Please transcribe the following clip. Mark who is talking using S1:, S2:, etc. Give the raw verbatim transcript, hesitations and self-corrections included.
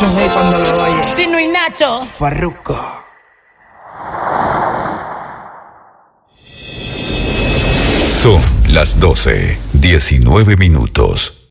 S1: un hit cuando lo oye.
S2: Chino y Nacho.
S1: Farruko.
S3: Son las doce, diecinueve minutos.